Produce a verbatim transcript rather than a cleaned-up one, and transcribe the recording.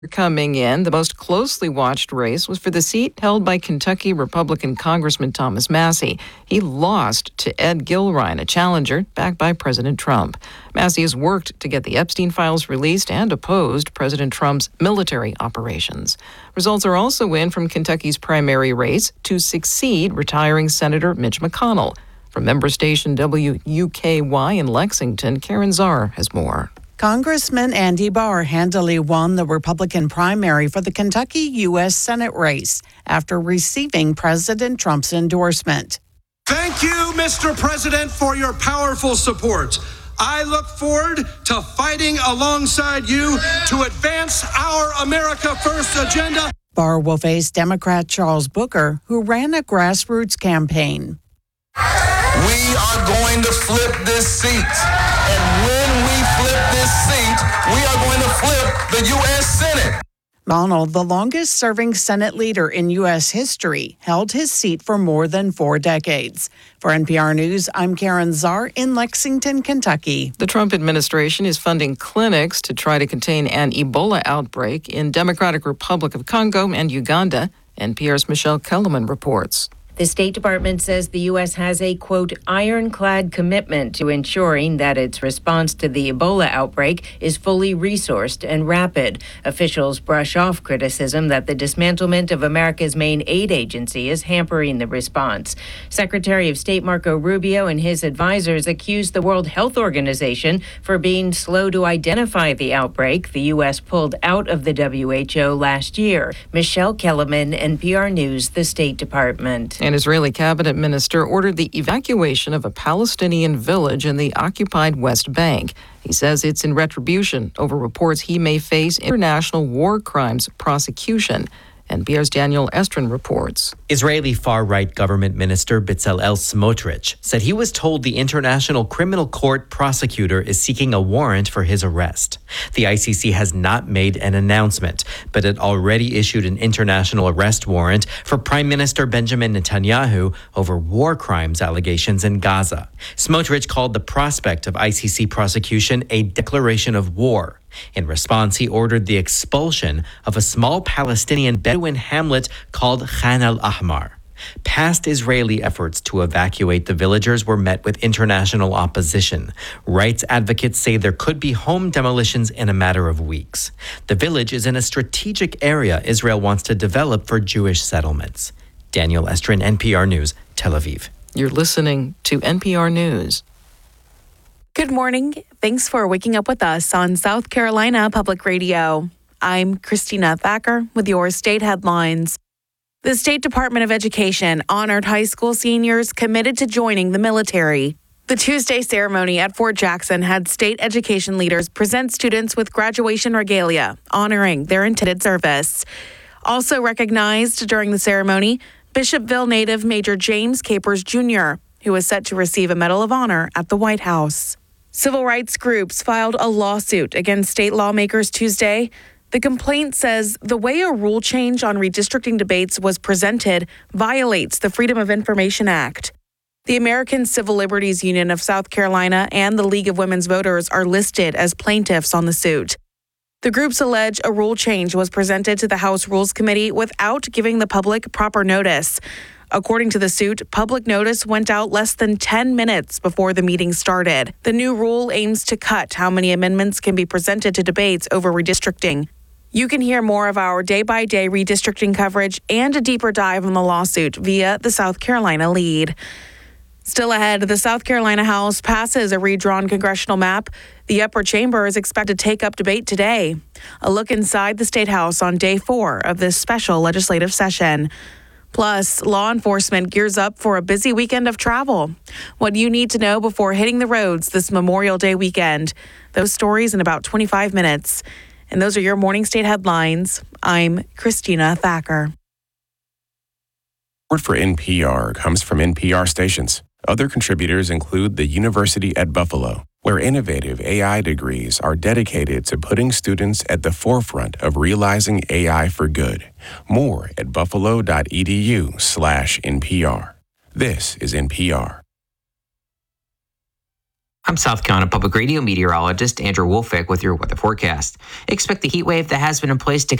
Coming in, the most closely watched race was for the seat held by Kentucky Republican Congressman Thomas Massie. He lost to Ed Gilrine, a challenger backed by President Trump. Massie has worked to get the Epstein files released and opposed President Trump's military operations. Results are also in from Kentucky's primary race to succeed retiring Senator Mitch McConnell. From member station W U K Y in Lexington, Karen Czar has more. Congressman Andy Barr handily won the Republican primary for the Kentucky U S Senate race after receiving President Trump's endorsement. Thank you, Mister President, for your powerful support. I look forward to fighting alongside you to advance our America First agenda. Barr will face Democrat Charles Booker, who ran a grassroots campaign. We are going to flip this seat. And when we flip this seat, we are going to flip the U S Senate. McConnell, the longest-serving Senate leader in U S history, held his seat for more than four decades. For N P R News, I'm Karen Czar in Lexington, Kentucky. The Trump administration is funding clinics to try to contain an Ebola outbreak in Democratic Republic of Congo and Uganda. N P R's Michelle Kellerman reports. The State Department says the U S has a, quote, ironclad commitment to ensuring that its response to the Ebola outbreak is fully resourced and rapid. Officials brush off criticism that the dismantlement of America's main aid agency is hampering the response. Secretary of State Marco Rubio and his advisors accused the World Health Organization for being slow to identify the outbreak. The U S pulled out of the W H O last year. Michelle Kellerman, N P R News, the State Department. An Israeli cabinet minister ordered the evacuation of a Palestinian village in the occupied West Bank. He says it's in retribution over reports he may face international war crimes prosecution. N P R's Daniel Estrin reports. Israeli far-right government minister Bezalel Smotrich said he was told the International Criminal Court prosecutor is seeking a warrant for his arrest. The I C C has not made an announcement, but it already issued an international arrest warrant for Prime Minister Benjamin Netanyahu over war crimes allegations in Gaza. Smotrich called the prospect of I C C prosecution a declaration of war. In response, he ordered the expulsion of a small Palestinian Bedouin hamlet called Khan al-Ahmar. Past Israeli efforts to evacuate the villagers were met with international opposition. Rights advocates say there could be home demolitions in a matter of weeks. The village is in a strategic area Israel wants to develop for Jewish settlements. Daniel Estrin, N P R News, Tel Aviv. You're listening to N P R News. Good morning. Thanks for waking up with us on South Carolina Public Radio. I'm Christina Thacker with your state headlines. The State Department of Education honored high school seniors committed to joining the military. The Tuesday ceremony at Fort Jackson had state education leaders present students with graduation regalia, honoring their intended service. Also recognized during the ceremony, Bishopville native Major James Capers Junior, who was set to receive a Medal of Honor at the White House. Civil rights groups filed a lawsuit against state lawmakers Tuesday. The complaint says the way a rule change on redistricting debates was presented violates the Freedom of Information Act. The American Civil Liberties Union of South Carolina and the League of Women's Voters are listed as plaintiffs on the suit. The groups allege a rule change was presented to the House Rules Committee without giving the public proper notice. According to the suit, public notice went out less than ten minutes before the meeting started. The new rule aims to cut how many amendments can be presented to debates over redistricting. You can hear more of our day-by-day redistricting coverage and a deeper dive on the lawsuit via the South Carolina lead. Still ahead, the South Carolina House passes a redrawn congressional map. The upper chamber is expected to take up debate today. A look inside the State House on day four of this special legislative session. Plus, law enforcement gears up for a busy weekend of travel. What you need to know before hitting the roads this Memorial Day weekend. Those stories in about twenty-five minutes. And those are your morning state headlines. I'm Christina Thacker. Support for N P R comes from N P R stations. Other contributors include the University at Buffalo, where innovative A I degrees are dedicated to putting students at the forefront of realizing A I for good. More at buffalo.edu slash NPR. This is N P R. I'm South Carolina Public Radio meteorologist Andrew Wolfick with your weather forecast. Expect the heat wave that has been in place to